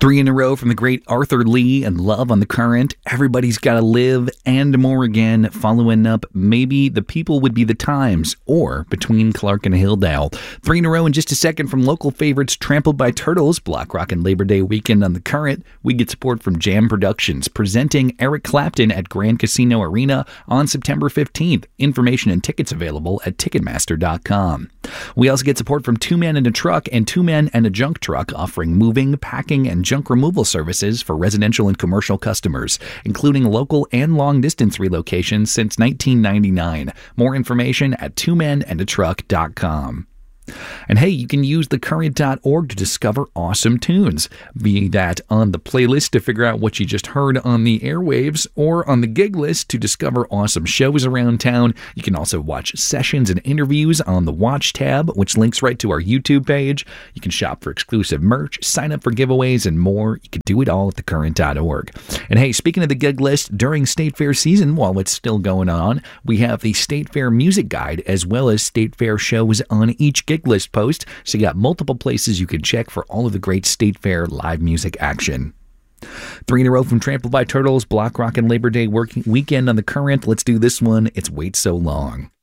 Three in a row from the great Arthur Lee and Love on the Current. Everybody's Gotta Live and more again. Following up, Maybe the People Would Be the Times or Between Clark and Hilldale. Three in a row in just a second from local favorites Trampled by Turtles, Block Rock and Labor Day weekend on the Current. We get support from Jam Productions presenting Eric Clapton at Grand Casino Arena on September 15th. Information and tickets available at Ticketmaster.com. We also get support from Two Men and a Truck and Two Men and a Junk Truck, offering moving, packing, and junk removal services for residential and commercial customers, including local and long-distance relocations since 1999. More information at twomenandatruck.com. And hey, you can use thecurrent.org to discover awesome tunes, be that on the playlist to figure out what you just heard on the airwaves, or on the gig list to discover awesome shows around town. You can also watch sessions and interviews on the Watch tab, which links right to our YouTube page. You can shop for exclusive merch, sign up for giveaways, and more. You can do it all at thecurrent.org. And hey, speaking of the gig list, during State Fair season, while it's still going on, we have the State Fair Music Guide as well as State Fair shows on each gig list post, so you got multiple places you can check for all of the great State Fair live music action. Three in a row from Trampled by Turtles, Block Rock and Labor Day weekend on the Current. Let's do this one. It's Wait So Long.